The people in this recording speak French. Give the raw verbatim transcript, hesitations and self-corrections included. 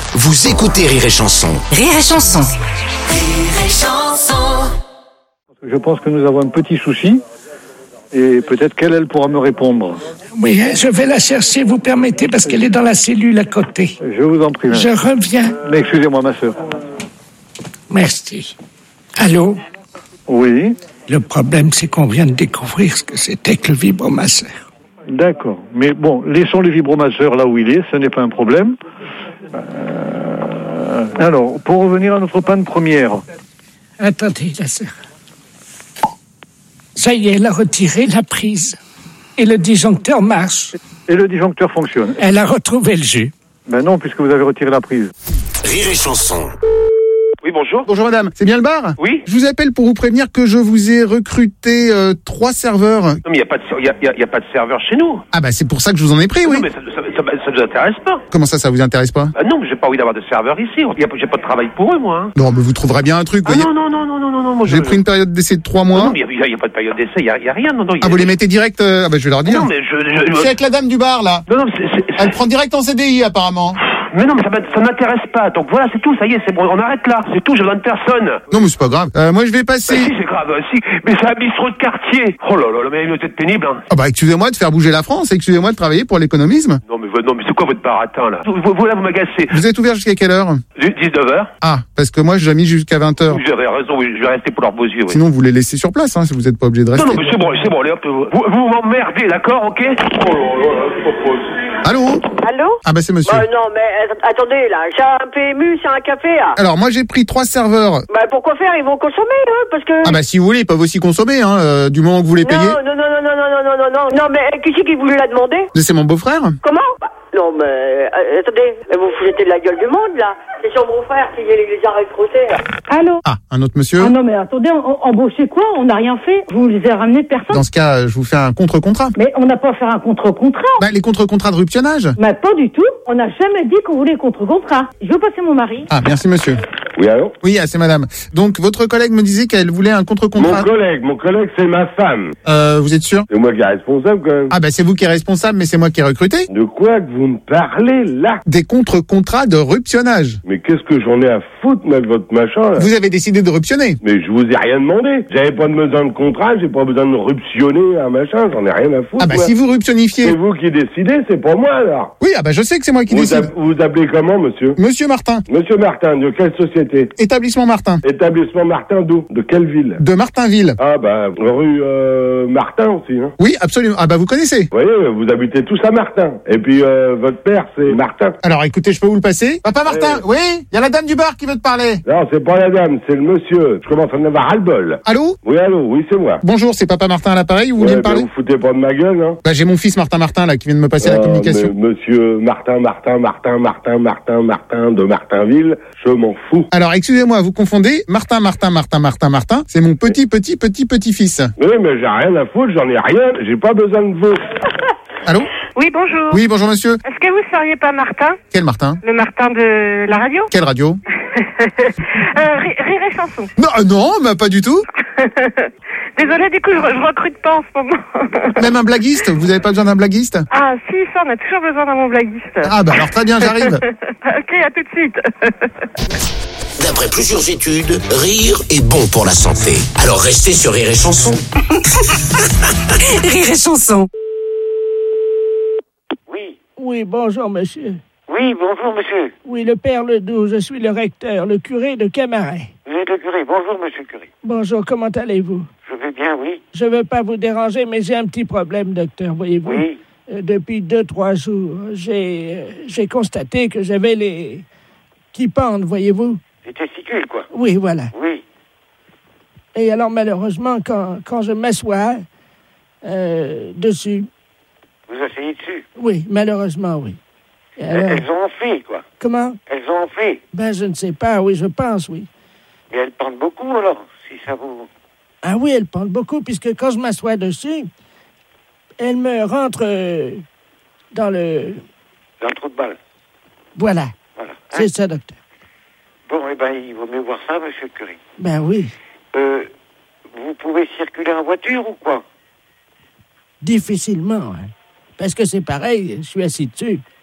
Vous écoutez Rire et Chanson. Rire et Chanson. Rire et Chanson. Je pense que nous avons un petit souci et peut-être qu'elle, elle pourra me répondre. Oui, je vais la chercher, vous permettez, parce qu'elle est dans la cellule à côté. Je vous en prie. Je reviens. Mais excusez-moi, ma sœur. Merci. Allô? Oui. Le problème, c'est qu'on vient de découvrir ce que c'était que le vibromasseur. D'accord. Mais bon, laissons le vibromasseur là où il est, ce n'est pas un problème. Euh, alors, pour revenir à notre panne première. Attendez, la sœur. Ça y est, elle a retiré la prise. Et le disjoncteur marche. Et le disjoncteur fonctionne. Elle a retrouvé le jus. Ben non, puisque vous avez retiré la prise. Rire et Chanson. Oui, bonjour. Bonjour madame, c'est bien le bar? Oui. Je vous appelle pour vous prévenir que je vous ai recruté euh, trois serveurs. Non, mais il n'y a, pas de- y a, y a- y a pas de serveur chez nous. Ah bah c'est pour ça que je vous en ai pris, oui. Non, mais ça ne ça, ça, ça nous intéresse pas. Comment ça, ça vous intéresse pas? Ah non, mais j'ai pas envie d'avoir de serveur ici. Y a- J'ai pas de travail pour eux, moi. Hein. Non mais vous trouverez bien un truc, Ah voyez. non, non, non, non, non, non, non. Moi, J'ai je- pris une période d'essai de trois Non, mois. non, mais il n'y a, y a pas de période d'essai, il n'y a, y a rien. Non, non, y a- Ah vous les mettez direct euh... Ah bah je vais leur dire. Non, mais je... je- C'est avec la dame du bar là. Non, non, mais c'est... c'est- c'est- Elle prend direct en C D I apparemment. Mais non, mais ça, m'a- ça m'intéresse pas. Donc voilà, c'est tout, ça y est, c'est bon, on arrête là. C'est tout, j'ai besoin de personne. Non mais c'est pas grave. Euh, moi je vais Bah, passer. si, c'est grave, euh, si. Mais c'est un bistrot de quartier. Oh là là, mais vous êtes pénible, hein. Ah bah excusez-moi de faire bouger la France, excusez-moi de travailler pour l'économisme. Non, mais, non, mais c'est quoi votre baratin, là? Vous, vous, vous, là, vous m'agacez. Vous êtes ouvert jusqu'à quelle heure? dix-neuf heures. Ah, parce que moi j'ai mis jusqu'à vingt heures. Vous avez raison, oui, je vais rester pour leurs beaux yeux, oui. Sinon vous les laissez sur place, hein, si vous n'êtes pas obligé de rester. Non, non, mais c'est bon, c'est bon, allez hop, vous, vous m'emmerdez, d'accord, ok? Oh là là, c'est pas possible. Allô? Allô? Ah bah c'est monsieur. Bah non, mais euh, attendez, là, j'ai un P M U, c'est un café, là. Alors moi j'ai pris trois serveurs. Bah pourquoi faire? Ils vont consommer, hein, parce que... Ah bah si vous voulez, ils peuvent aussi consommer, hein, euh, du moment que vous les payez. non, non, non, non, non, non, non, non, non, non, mais qui c'est qui vous l'a demandé? C'est mon beau-frère. Comment? Bah, non, mais, euh, attendez, mais vous foutez de la gueule du monde, là. C'est son beau-frère qui les, les a recrutés, là. Allô? Ah, un autre monsieur. Ah non, mais attendez, on, embauchez quoi? On n'a rien fait. Vous les avez ramenés personne. Dans ce cas, je vous fais un contre-contrat. Mais on n'a pas fait un contre-contrat. Bah les contre-contrats de ruptionnage. Mais pas du tout. On n'a jamais dit qu'on voulait contre-contrat. Je veux passer mon mari. Ah, merci monsieur. Oui, allô? Oui, ah, c'est madame. Donc votre collègue me disait qu'elle voulait un Mon contre-contrat. collègue, mon collègue, c'est ma femme. Euh, vous êtes sûr? C'est moi qui est responsable, quand même. Ah bah c'est vous qui êtes responsable, mais c'est moi qui ai recruté. De quoi que vous me parlez, là? Des contre-contrats de ruptionnage. Mais qu'est-ce que j'en ai à foutre, moi, de votre machin, là? Vous avez décidé de ruptionner. Mais je vous ai rien demandé. J'avais pas besoin de contrat, j'ai pas besoin de ruptionner un machin, j'en ai rien à foutre. Ah bah moi. si vous ruptionnifiez. C'est vous qui décidez, c'est pas moi, alors. Oui, ah bah je sais que c'est moi qui Vous, décide. app- vous appelez comment, monsieur? Monsieur Martin. Monsieur Martin, de quelle société? Établissement Martin. Établissement Martin d'où? De quelle ville? De Martinville. Ah bah, rue euh, Martin aussi, hein. Oui, absolument. Ah bah vous connaissez. Vous voyez, vous habitez tous à Martin. Et puis, euh, votre père, c'est Martin. Alors écoutez, je peux vous le passer. Papa Martin, oui, il y a la dame du bar qui veut te parler. Non, c'est pas la dame, c'est le monsieur. Je commence à en avoir ras-le-bol. Allô? Oui, allô, oui, c'est moi. Bonjour, c'est Papa Martin à l'appareil, vous vouliez Ouais, me parler? ben, vous foutez pas de ma gueule, hein. Bah j'ai mon fils Martin Martin là qui vient de me passer la Ah, communication. mais monsieur Martin, Martin, Martin, Martin, Martin, Martin de Martinville, je m'en fous. Alors excusez-moi, vous confondez Martin Martin Martin Martin Martin, c'est mon petit petit petit petit-fils. Oui, mais j'ai rien à foutre, j'en ai rien, j'ai pas besoin de vous. Allô? Oui, bonjour. Oui, bonjour monsieur. Est-ce que vous seriez pas Martin? Quel Martin? Le Martin de la radio? Quelle radio? euh, Rire Rire et Chanson. Non, euh, non, bah pas du tout. Désolée, du coup, je, je recrute pas en ce moment. Même un blaguiste, vous avez pas besoin d'un blaguiste? Ah, si, ça, on a toujours besoin d'un bon blaguiste. Ah bah alors très bien, j'arrive. Ok, à tout de suite. D'après plusieurs études, rire est bon pour la santé. Alors restez sur Rire et Chanson. Rire et Chanson. Oui, bonjour, monsieur. Oui, bonjour, monsieur. Oui, le père Ledoux, je suis le recteur, le curé de Camaret. Vous êtes le curé. Bonjour, monsieur le curé. Bonjour, comment allez-vous? Je vais bien, oui. Je veux pas vous déranger, mais j'ai un petit problème, docteur, voyez-vous. Oui. Euh, depuis deux, trois jours, j'ai, euh, j'ai constaté que j'avais les... qui pendent, voyez-vous. Les testicules, quoi. Oui, voilà. Oui. Et alors, malheureusement, quand, quand je m'assois euh, dessus, Vous asseyez dessus. oui, malheureusement, oui. Et alors, Elles ont enflé, quoi. comment? Elles ont enflé. Ben, je ne sais pas, oui, je pense, oui. Mais elles pendent beaucoup, alors, si ça vous... Ah oui, elles pendent beaucoup, puisque quand je m'assois dessus, elles me rentrent euh, dans le... Dans le trou de balle. Voilà, Voilà. Hein? c'est ça, docteur. Bon, eh ben, il vaut mieux voir ça, monsieur le curé. Ben oui, Euh, vous pouvez circuler en voiture ou quoi? difficilement, hein. Parce que c'est pareil, je suis assis dessus.